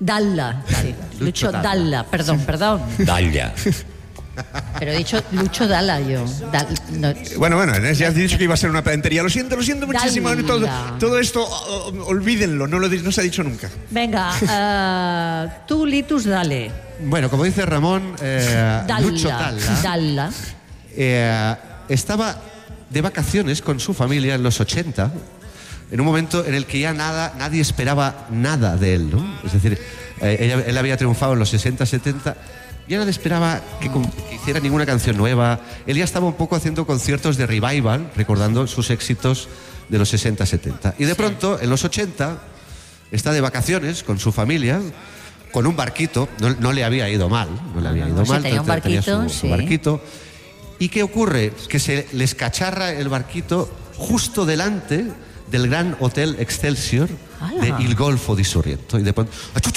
Dalla, sí. Lucho Dalla, perdón. Dalla. Pero he dicho Lucho Dalla yo. No. Bueno, ya has dicho que iba a ser una pedantería. Lo siento muchísimo. Todo esto, olvídenlo, no se ha dicho nunca. Venga, tú, Litus, dale. Bueno, como dice Ramón, Lucho Dalla estaba de vacaciones con su familia en los 80, en un momento en el que ya nadie esperaba nada de él, ¿no? Es decir, él había triunfado en los 60, 70... Ya nadie esperaba que hiciera ninguna canción nueva. Él ya estaba un poco haciendo conciertos de revival, recordando sus éxitos de los 60, 70. Y de pronto, en los 80, está de vacaciones con su familia, con un barquito. No le había ido mal. Tenía un barquito, su barquito. ¿Y qué ocurre? Que se les cacharra el barquito justo delante del gran hotel Excelsior de Il Golfo di Sorrento. Y de pronto...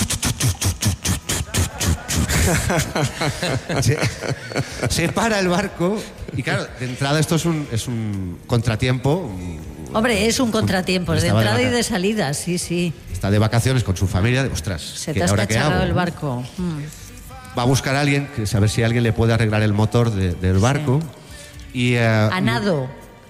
se para el barco y claro, de entrada esto es un contratiempo. Hombre, es un contratiempo, de entrada y de salida, sí. Está de vacaciones con su familia, ostras, se te ha escacharrado el barco. Va a buscar a alguien, a ver si alguien le puede arreglar el motor del barco. Sí. Y a nado,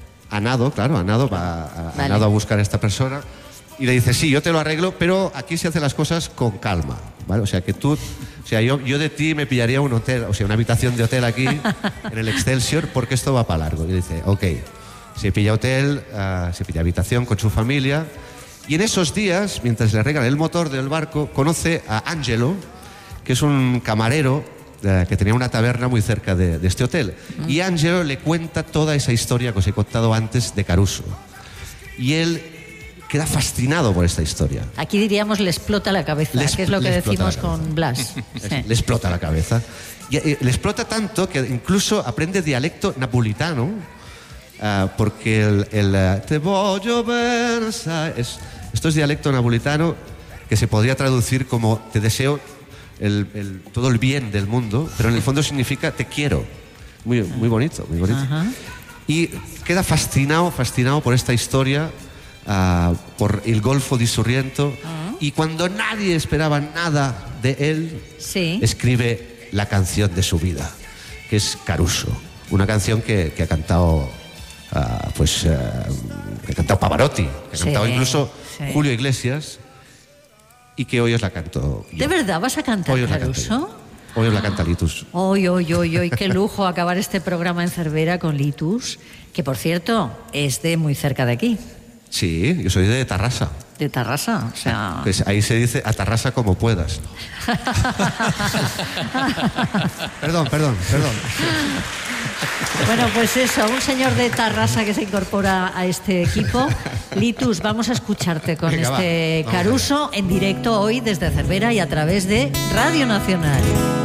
va a buscar a esta persona y le dice, sí, yo te lo arreglo, pero aquí se hacen las cosas con calma, ¿vale? O sea, que tú... O sea, yo de ti me pillaría un hotel, o sea, una habitación de hotel aquí, en el Excelsior, porque esto va para largo. Y dice, ok, se pilla hotel, se pilla habitación con su familia, y en esos días, mientras le arreglan el motor del barco, conoce a Angelo, que es un camarero que tenía una taberna muy cerca de este hotel. Y Angelo le cuenta toda esa historia que os he contado antes de Caruso. Y él queda fascinado por esta historia. Aquí diríamos le explota la cabeza, que es lo que decimos con Blas. Sí. Le explota la cabeza. Y le explota tanto que incluso aprende dialecto napolitano, porque el te voglio bene, esto es dialecto napolitano que se podría traducir como te deseo todo el bien del mundo, pero en el fondo significa te quiero. Muy bonito, muy bonito. Y queda fascinado por esta historia, por el Golfo di Sorrento, y cuando nadie esperaba nada de él, escribe la canción de su vida, que es Caruso, una canción que ha cantado que ha cantado Pavarotti, que ha cantado incluso Julio Iglesias, y que hoy os la canto yo. ¿De verdad vas a cantar Caruso? Hoy os la canta Litus. Hoy, qué lujo acabar este programa en Cervera con Litus, que por cierto es de muy cerca de aquí. Sí, yo soy de Tarrasa. ¿De Tarrasa? O sea... Pues ahí se dice a Tarrasa como puedas. Perdón. Bueno, pues eso, un señor de Tarrasa que se incorpora a este equipo. Litus, vamos a escucharte con Caruso en directo hoy desde Cervera y a través de Radio Nacional.